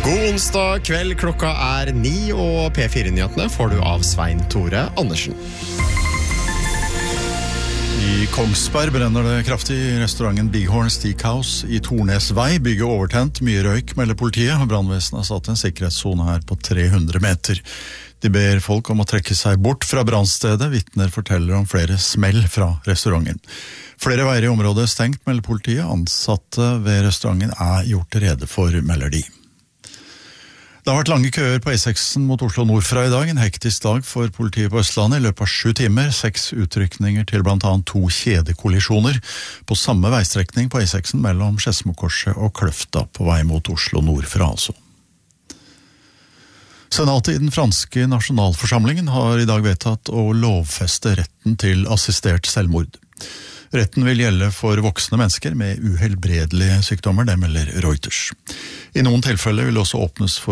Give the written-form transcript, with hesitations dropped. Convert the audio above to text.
God onsdag kveld, klokka 9, og P4-nyhetene får du av Svein Tore Andersen. I Kongsberg brenner det kraftig i restauranten Bighorn Steakhouse i Tornes vei. Bygget overtent, mye røyk, melder politiet, og brannvesenet har satt en sikkerhetszone her på 300 meter. De ber folk om å trekke seg bort fra brannstedet. Vitner forteller om flere smell fra restauranten. Flere veier i området er stengt, melder politiet. Ansatte ved restauranten er gjort rede for, melder de. Det har vært lange køer på E6 mot Oslo nordfra i dag, en hektisk dag for politiet på Østlandet. I løpet av 7 timer, 6 utrykninger til blant annet 2 kjedekollisjoner på samme veistrekning på E6 mellom Skedsmokorset og Kløfta på vei mot Oslo nordfra altså. Senatet i den franske nasjonalforsamlingen har i dag vedtatt å lovfeste retten til assistert selvmord. Retten vil gjelde for voksne mennesker med uhelbredelige sykdommer, det melder Reuters. I noen tilfeller vil også åpnes for